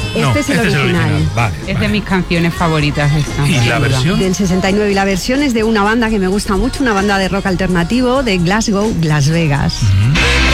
Este es el original. Vale, Es de mis canciones favoritas esta. ¿Y la versión? Del 69. Y la versión es de una banda que me gusta mucho, una banda de rock alternativo de Glasgow, Las Vegas.